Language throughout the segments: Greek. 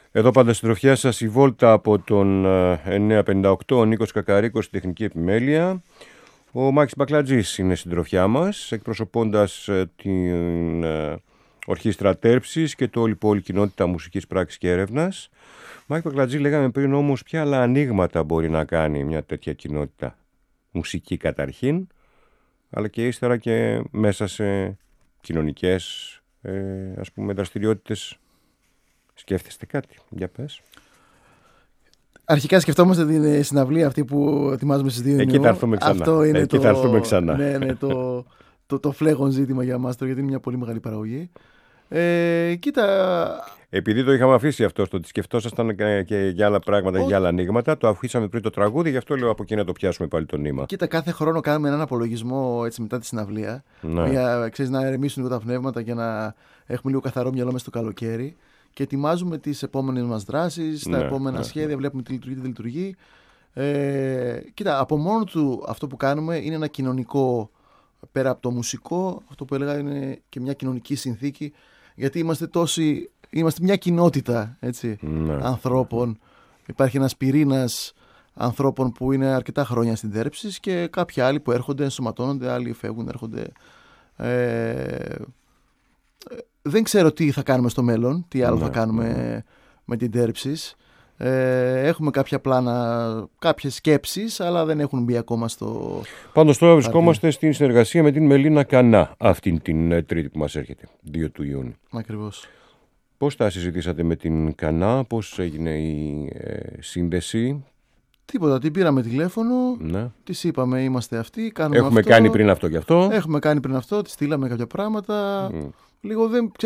Εδώ πάντα στη τροφιά σας η βόλτα από τον 958, ο Νίκος Κακαρίκος στη τεχνική επιμέλεια. Ο Μάκης Μπακλατζής είναι στην τροφιά μας, εκπροσωπώντας την Ορχήστρα Τέρψης και το όλη κοινότητα μουσικής πράξης και έρευνας. Μάκη Μπακλατζή, λέγαμε πριν όμως ποια άλλα ανοίγματα μπορεί να κάνει μια τέτοια κοινότητα. Μουσική καταρχήν, αλλά και ύστερα και μέσα σε κοινωνικές ας πούμε δραστηριότητες. Σκέφτεστε κάτι, για πες. Αρχικά σκεφτόμαστε την συναυλία αυτή που ετοιμάζουμε στις 2 Ιουνίου. Εκεί θα έρθουμε ξανά. Αυτό είναι Εκεί θα έρθουμε ξανά. Ναι, το φλέγον ζήτημα για μας, γιατί είναι μια πολύ μεγάλη παραγωγή. Κοίτα... Επειδή το είχαμε αφήσει αυτό, στο ότι σκεφτόσασταν και για άλλα πράγματα, για άλλα ανοίγματα, το αφήσαμε πριν το τραγούδι, γι' αυτό λέω από εκεί να το πιάσουμε πάλι το νήμα. Κοίτα, κάθε χρόνο κάνουμε έναν απολογισμό έτσι, μετά τη συναυλία. Ναι. Για ξέρεις, να ερεμήσουν λίγο τα πνεύματα και να έχουμε λίγο καθαρό μυαλό μες στο καλοκαίρι. Και ετοιμάζουμε τις επόμενες μας δράσεις, τα επόμενα σχέδια, βλέπουμε τι λειτουργεί, τι δεν λειτουργεί. Κοίτα, από μόνο του αυτό που κάνουμε είναι ένα κοινωνικό, πέρα από το μουσικό, αυτό που έλεγα είναι και μια κοινωνική συνθήκη, γιατί είμαστε μια κοινότητα έτσι, ανθρώπων. Υπάρχει ένας πυρήνας ανθρώπων που είναι αρκετά χρόνια στην Τέρψης και κάποιοι άλλοι που έρχονται, ενσωματώνονται, άλλοι φεύγουν, έρχονται. Δεν ξέρω τι θα κάνουμε στο μέλλον, τι άλλο θα κάνουμε με την Τέρψης. Έχουμε κάποια πλάνα, κάποιες σκέψεις, αλλά δεν έχουν μπει ακόμα στο... Πάντως τώρα βρισκόμαστε στην συνεργασία με την Μελίνα Κανά, αυτήν την Τρίτη που μας έρχεται, 2 του Ιούνιου. Ακριβώς. Πώς τα συζητήσατε με την Κανά, πώς έγινε η σύνδεση? Τίποτα, την πήραμε τηλέφωνο, της είπαμε είμαστε αυτοί, κάνουμε Έχουμε αυτό. κάνει πριν αυτό και αυτό. Έχουμε κάνει πριν αυτό, της στείλαμε κάποια πράγματα. Λίγο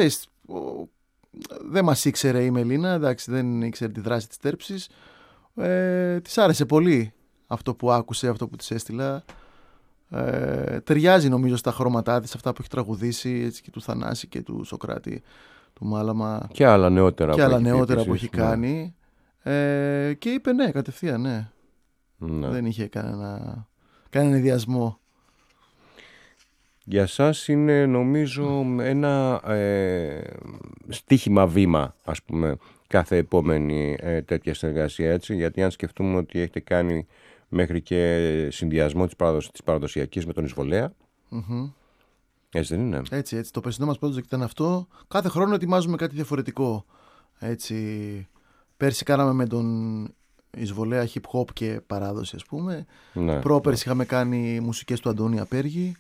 δεν μας ήξερε η Μελίνα, εντάξει, δεν ήξερε τη δράση της Τέρψης. Της άρεσε πολύ αυτό που άκουσε, αυτό που της έστειλα. Ταιριάζει νομίζω στα χρώματά της, αυτά που έχει τραγουδήσει, έτσι, και του Θανάση και του Σοκράτη, του Μάλαμα. Και άλλα νεότερα, που έχει κάνει. Και είπε ναι, κατευθείαν ναι. Δεν είχε κανένα ενδιασμό. Για σας είναι νομίζω ένα στοίχημα βήμα, ας πούμε, κάθε επόμενη τέτοια συνεργασία, έτσι, γιατί αν σκεφτούμε ότι έχετε κάνει μέχρι και συνδυασμό της παραδοσιακής με τον Εισβολέα, έτσι δεν είναι? Έτσι, το περσινό μας project ήταν αυτό. Κάθε χρόνο ετοιμάζουμε κάτι διαφορετικό, έτσι. Πέρσι κάναμε με τον Εισβολέα hip hop και παράδοση, ας πούμε. Πρόπερσι είχαμε κάνει μουσικές του Αντώνη Απέργη.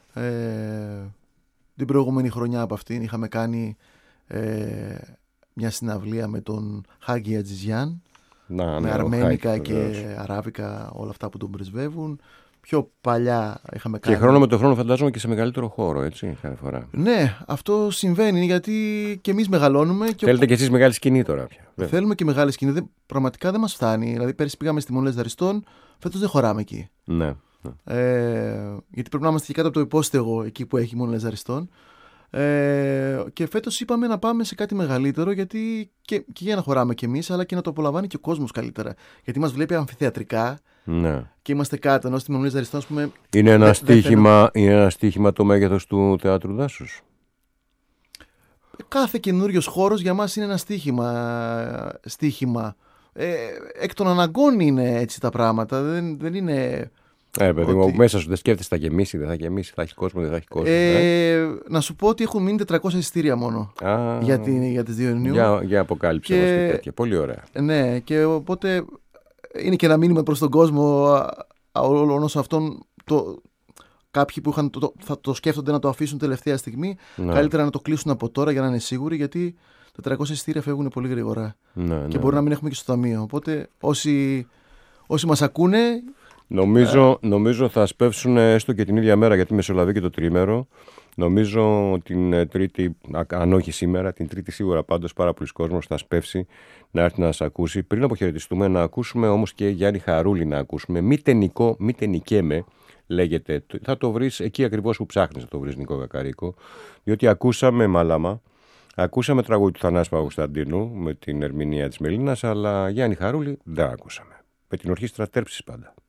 Την προηγούμενη χρονιά από αυτήν είχαμε κάνει μια συναυλία με τον Χάγκη Ατζιζιάν, με αρμένικα και αράβικα, όλα αυτά που τον πρεσβεύουν. Πιο παλιά είχαμε κάνει. Και χρόνο με το χρόνο φαντάζομαι και σε μεγαλύτερο χώρο, έτσι, κάθε φορά. Ναι, αυτό συμβαίνει γιατί και εμείς μεγαλώνουμε. Θέλετε και εσείς μεγάλη σκηνή τώρα πια. Θέλουμε και μεγάλη σκηνή. Πραγματικά δεν μας φτάνει. Δηλαδή πέρυσι πήγαμε στη Μονές Δαριστών, φέτος δεν χωράμε εκεί. Ναι. Γιατί πρέπει να είμαστε και κάτω από το υπόστεγο εκεί που έχει μόνο Λεζαριστών. Και φέτος είπαμε να πάμε σε κάτι μεγαλύτερο, γιατί και για να χωράμε κι εμείς, αλλά και να το απολαμβάνει και ο κόσμος καλύτερα. Γιατί μας βλέπει αμφιθεατρικά και είμαστε κάτω, ενώ στη Μονή Λεζαριστών, ας πούμε. Είναι ένα στοίχημα το μέγεθος του Θεάτρου Δάσους. Κάθε καινούριος χώρος για μας είναι ένα στοίχημα. Εκ των αναγκών είναι έτσι τα πράγματα. Δεν είναι. Παιδί μου, μέσα σου δεν σκέφτεσαι θα γεμίσει, δεν θα γεμίσει, θα έχει κόσμο, δεν θα έχει κόσμο. Να σου πω ότι έχουν μείνει 400 εισιτήρια μόνο για τις 2 Ιουνίου. Για αποκάλυψη μας και τέτοια. Πολύ ωραία. Ναι, και οπότε είναι και ένα μήνυμα προς τον κόσμο όλων όσων αυτών. Κάποιοι που θα το σκέφτονται να το αφήσουν τελευταία στιγμή, καλύτερα να το κλείσουν από τώρα για να είναι σίγουροι, γιατί τα 400 εισιτήρια φεύγουν πολύ γρήγορα. Και μπορεί να μην έχουμε και στο ταμείο. Οπότε όσοι μας ακούνε. Νομίζω θα σπεύσουν έστω και την ίδια μέρα, γιατί μεσολαβεί και το τρίμερο. Νομίζω την Τρίτη, αν όχι σήμερα, την Τρίτη σίγουρα πάντως πάρα πολλοί κόσμος θα σπεύσει να έρθει να σας ακούσει. Πριν αποχαιρετιστούμε, να ακούσουμε όμως και Γιάννη Χαρούλη να ακούσουμε. Μη τενικέμαι, λέγεται. Θα το βρεις εκεί ακριβώς που ψάχνεις να το βρεις, Νικό Κακαρίκο. Διότι ακούσαμε Μάλαμα, ακούσαμε τραγούδι του Θανάση Παπακοσταντίνου με την ερμηνεία της Μελίνας, αλλά Γιάννη Χαρούλη δεν ακούσαμε. Με την Ορχήστρα Τέρψης πάντα.